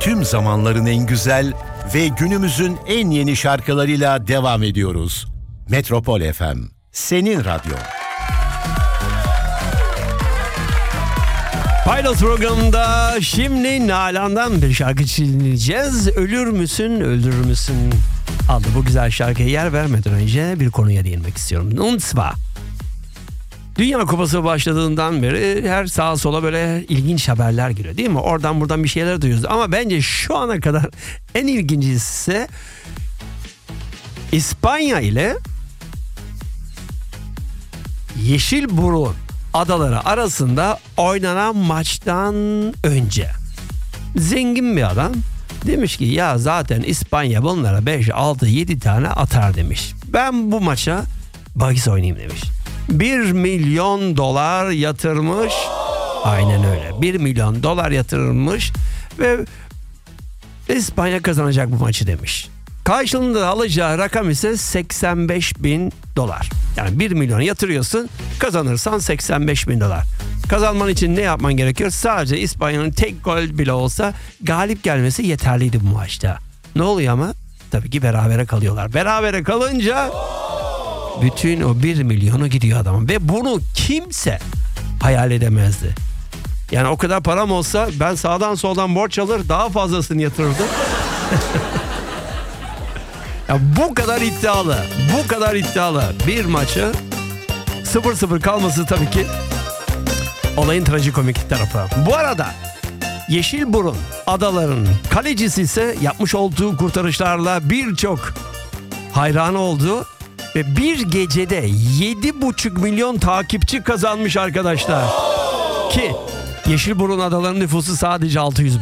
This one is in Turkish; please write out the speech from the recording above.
tüm zamanların en güzel ve günümüzün en yeni şarkılarıyla devam ediyoruz. Metropol FM, senin radyo. Paydos programında şimdi Nalan'dan bir şarkı dinleyeceğiz. Ölür müsün, öldürür müsün adlı bu güzel şarkıya yer vermeden önce bir konuya değinmek istiyorum. Nunsva. Dünya Kupası başladığından beri her sağa sola böyle ilginç haberler geliyor değil mi? Oradan buradan bir şeyler duyuyoruz. Ama bence şu ana kadar en ilginci ise İspanya ile Yeşilburun adaları arasında oynanan maçtan önce zengin bir adam demiş ki ya zaten İspanya bunlara 5, 6, 7 tane atar demiş. Ben bu maça bahis oynayayım demiş. 1 milyon dolar yatırmış. Aynen öyle. 1 milyon dolar yatırılmış ve İspanya kazanacak bu maçı demiş. Karşılığında alacağı rakam ise 85 bin dolar. Yani 1 milyon yatırıyorsun, kazanırsan 85 bin dolar. Kazanman için ne yapman gerekiyor? Sadece İspanya'nın tek gol bile olsa galip gelmesi yeterliydi bu maçta. Ne oluyor ama? Tabii ki berabere kalıyorlar. Berabere kalınca bütün o 1 milyonu gidiyor adamın. Ve bunu kimse hayal edemezdi. Yani o kadar param olsa ben sağdan soldan borç alır daha fazlasını yatırırdım. Ya bu kadar iddialı bir maçı 0-0 kalması tabii ki olayın trajikomik tarafı. Bu arada Yeşilburun adalarının kalecisi ise yapmış olduğu kurtarışlarla birçok hayranı oldu ve bir gecede 7,5 milyon takipçi kazanmış arkadaşlar. Ki Yeşilburun adalarının nüfusu sadece 600